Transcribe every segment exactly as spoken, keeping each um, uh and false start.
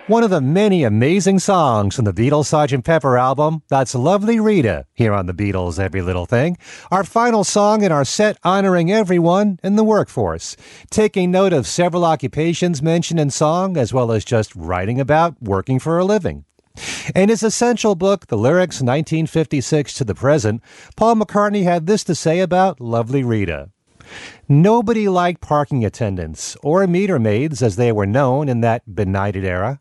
One of the many amazing songs from the Beatles' Sergeant Pepper album, that's Lovely Rita, here on the Beatles' Every Little Thing. Our final song in our set honoring everyone in the workforce, taking note of several occupations mentioned in song, as well as just writing about working for a living. In his essential book, The Lyrics nineteen fifty-six to the Present, Paul McCartney had this to say about Lovely Rita. Nobody liked parking attendants, or meter maids as they were known in that benighted era.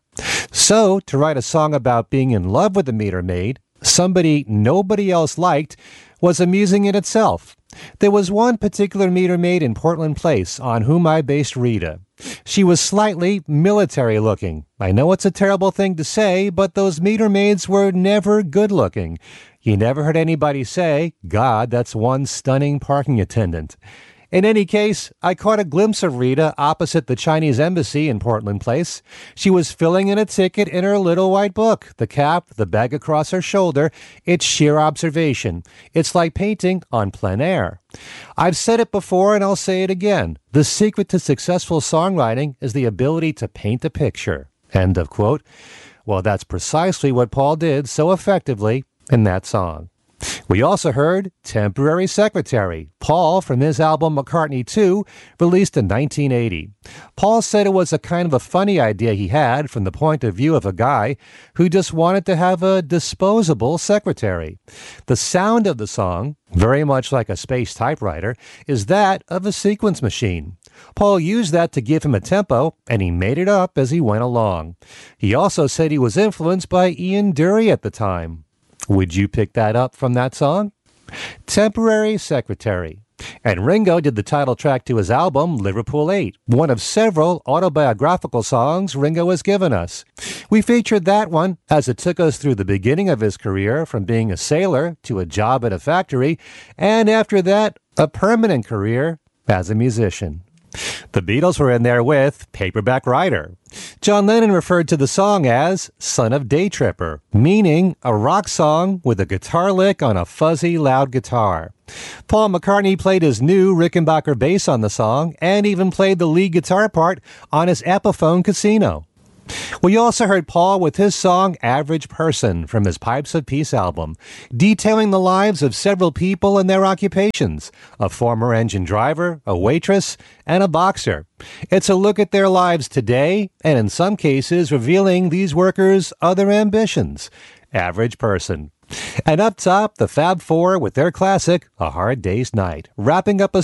So, to write a song about being in love with a meter maid, somebody nobody else liked, was amusing in itself. There was one particular meter maid in Portland Place on whom I based Rita. She was slightly military-looking. I know it's a terrible thing to say, but those meter maids were never good-looking. You never heard anybody say, God, that's one stunning parking attendant. In any case, I caught a glimpse of Rita opposite the Chinese embassy in Portland Place. She was filling in a ticket in her little white book, the cap, the bag across her shoulder. It's sheer observation. It's like painting on plein air. I've said it before and I'll say it again. The secret to successful songwriting is the ability to paint a picture. End of quote. Well, that's precisely what Paul did so effectively in that song. We also heard Temporary Secretary, Paul from his album McCartney two, released in nineteen eighty. Paul said it was a kind of a funny idea he had from the point of view of a guy who just wanted to have a disposable secretary. The sound of the song, very much like a space typewriter, is that of a sequence machine. Paul used that to give him a tempo, and he made it up as he went along. He also said he was influenced by Ian Dury at the time. Would you pick that up from that song? Temporary Secretary. And Ringo did the title track to his album, Liverpool eight, one of several autobiographical songs Ringo has given us. We featured that one as it took us through the beginning of his career from being a sailor to a job at a factory, and after that, a permanent career as a musician. The Beatles were in there with Paperback Writer. John Lennon referred to the song as Son of Day Tripper, meaning a rock song with a guitar lick on a fuzzy, loud guitar. Paul McCartney played his new Rickenbacker bass on the song and even played the lead guitar part on his Epiphone Casino. We also heard Paul with his song Average Person from his Pipes of Peace album, detailing the lives of several people and their occupations, a former engine driver, a waitress, and a boxer. It's a look at their lives today, and in some cases revealing these workers' other ambitions. Average Person. And up top, the Fab Four with their classic, A Hard Day's Night, wrapping up a